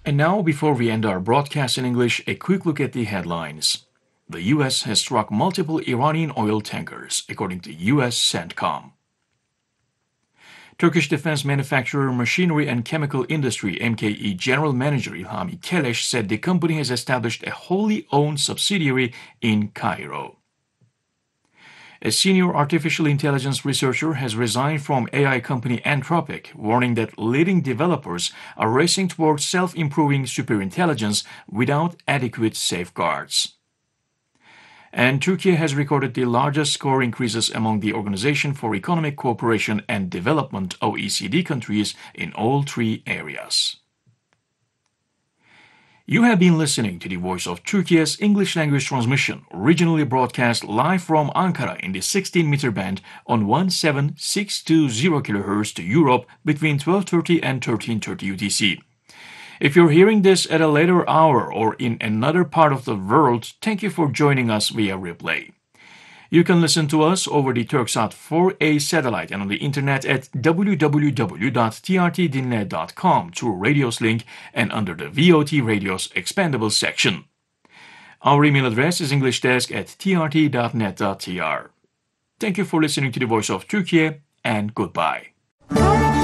And now, before we end our broadcast in English, a quick look at the headlines. The U.S. has struck multiple Iranian oil tankers, according to U.S. CENTCOM. Turkish defense manufacturer Machinery and Chemical Industry (MKE) General Manager İlhami Keleş said the company has established a wholly owned subsidiary in Cairo. A senior artificial intelligence researcher has resigned from AI company Anthropic, warning that leading developers are racing towards self-improving superintelligence without adequate safeguards. And Turkey has recorded the largest score increases among the Organization for Economic Cooperation and Development (OECD) countries in all three areas. You have been listening to the Voice of Turkey's English language transmission, originally broadcast live from Ankara in the 16-meter band on 17620 kHz to Europe between 12:30 and 13:30 UTC. If you're hearing this at a later hour or in another part of the world, thank you for joining us via replay. You can listen to us over the Turksat 4A satellite and on the internet at www.trtdinle.com through Radios link and under the VOT Radios Expandable section. Our email address is englishdesk@trt.net.tr. Thank you for listening to the Voice of Turkey and goodbye.